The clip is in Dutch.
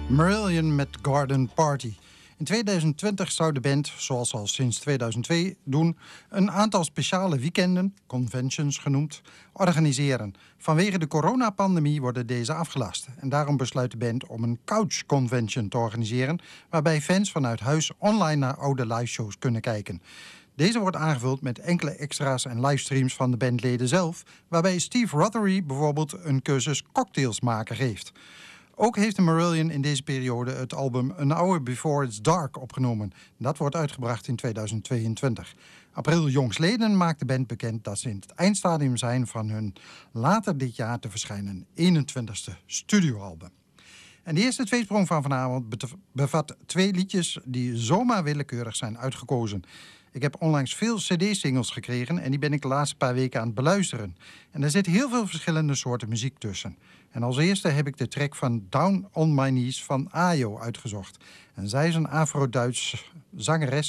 Marillion met Garden Party. In 2020 zou de band, zoals al sinds 2002 doen, een aantal speciale weekenden, conventions genoemd, organiseren. Vanwege de coronapandemie worden deze afgelast. En daarom besluit de band om een couch convention te organiseren, waarbij fans vanuit huis online naar oude liveshows kunnen kijken. Deze wordt aangevuld met enkele extra's en livestreams van de bandleden zelf, waarbij Steve Rothery bijvoorbeeld een cursus cocktails maken geeft. Ook heeft de Marillion in deze periode het album An Hour Before It's Dark opgenomen. Dat wordt uitgebracht in 2022. April jongstleden maakt de band bekend dat ze in het eindstadium zijn van hun later dit jaar te verschijnen 21ste studioalbum. En de eerste tweesprong van vanavond bevat 2 liedjes die zomaar willekeurig zijn uitgekozen. Ik heb onlangs veel cd-singles gekregen en die ben ik de laatste paar weken aan het beluisteren. En er zit heel veel verschillende soorten muziek tussen. En als eerste heb ik de track van Down on My Knees van Ayo uitgezocht. En zij is een Afro-Duits zangeres